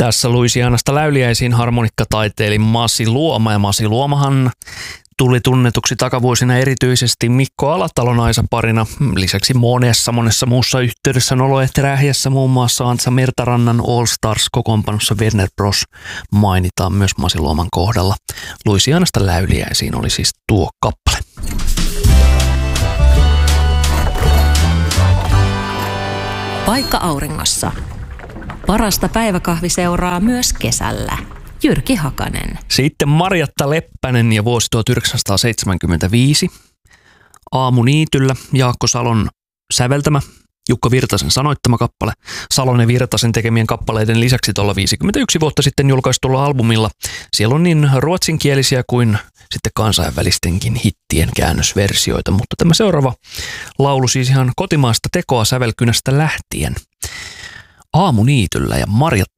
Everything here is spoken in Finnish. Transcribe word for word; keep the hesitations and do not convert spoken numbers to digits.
Tässä Louisianasta Läyliäisiin harmonikkataiteili Masi Luoma, ja Masi Luomahan tuli tunnetuksi takavuosina erityisesti Mikko Alatalon Aisa-parina. Lisäksi monessa monessa muussa yhteydessä Nolo-Ehti-Rähjässä, muun muassa Antsa Mertarannan All Stars-kokoonpanossa Werner Bros mainitaan myös Masi Luoman kohdalla. Louisianasta Läyliäisiin oli siis tuo kappale. Paikka auringossa. Parasta päiväkahviseuraa myös kesällä. Jyrki Hakanen. Sitten Marjatta Leppänen ja vuosi tuhatyhdeksänsataaseitsemänkymmentäviisi. Aamuniityllä Jaakko Salon säveltämä, Jukka Virtasen sanoittama kappale. Salon ja Virtasen tekemien kappaleiden lisäksi tuolla viisikymmentäyksi vuotta sitten julkaistulla albumilla. Siellä on niin ruotsinkielisiä kuin sitten kansainvälistenkin hittien käännösversioita, mutta tämä seuraava laulu siis ihan kotimaasta tekoa sävelkynästä lähtien. Aamuniityllä ja Marjatta